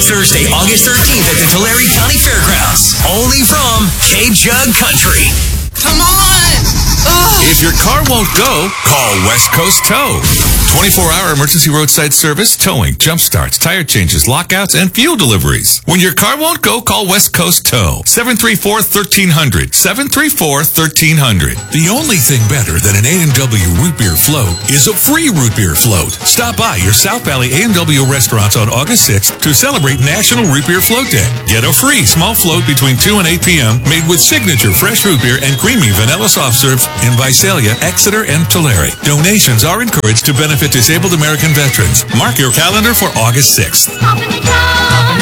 Thursday, August 13th at the Tulare County Fairgrounds. Only from K-Jug Country. Come on! Ugh. If your car won't go, call West Coast Tow. 24-hour emergency roadside service, towing, jump starts, tire changes, lockouts, and fuel deliveries. When your car won't go, call West Coast Tow. 734-1300. 734-1300. The only thing better than an A&W root beer float is a free root beer float. Stop by your South Valley A&W restaurants on August 6th to celebrate National Root Beer Float Day. Get a free small float between 2 and 8 p.m. made with signature fresh root beer and creamy vanilla soft serves in Visalia, Exeter, and Tulare. Donations are encouraged to benefit disabled American veterans. Mark your calendar for August 6th. Hop in the car,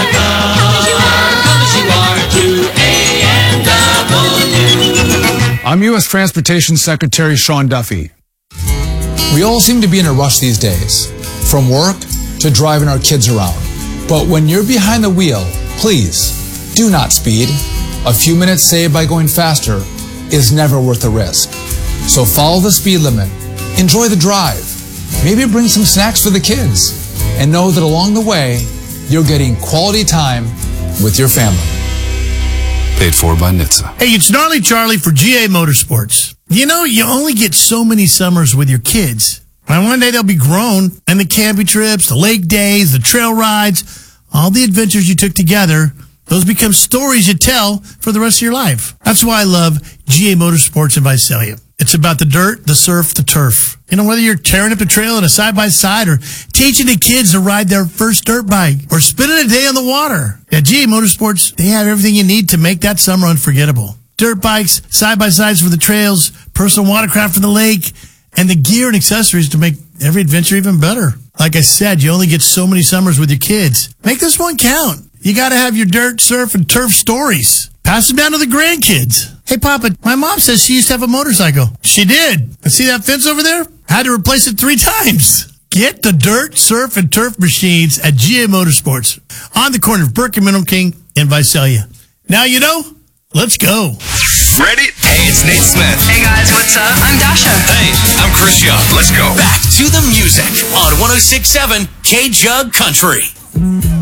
you A&W. I'm U.S. Transportation Secretary Sean Duffy. We all seem to be in a rush these days, from work to driving our kids around. But when you're behind the wheel, please do not speed. A few minutes saved by going faster is never worth the risk. So follow the speed limit, enjoy the drive, maybe bring some snacks for the kids, and know that along the way, you're getting quality time with your family. Paid for by NHTSA. Hey, it's Gnarly Charlie for GA Motorsports. You know, you only get so many summers with your kids. And one day they'll be grown, and the camping trips, the lake days, the trail rides, all the adventures you took together, those become stories you tell for the rest of your life. That's why I love GA Motorsports in Visalia. It's about the dirt, the surf, the turf. You know, whether you're tearing up the trail in a side-by-side or teaching the kids to ride their first dirt bike or spending a day on the water. At GA Motorsports, they have everything you need to make that summer unforgettable. Dirt bikes, side-by-sides for the trails, personal watercraft for the lake, and the gear and accessories to make every adventure even better. Like I said, you only get so many summers with your kids. Make this one count. You got to have your dirt, surf, and turf stories. Pass them down to the grandkids. Hey, Papa, my mom says she used to have a motorcycle. She did. And see that fence over there? Had to replace it 3 times. Get the dirt, surf, and turf machines at GA Motorsports on the corner of Burke and Mineral King in Visalia. Now you know, let's go. Ready? Hey, it's Nate Smith. Hey guys, what's up? I'm Dasha. Hey, I'm Chris Young. Let's go. Back to the music on 106.7 K-Jug Country.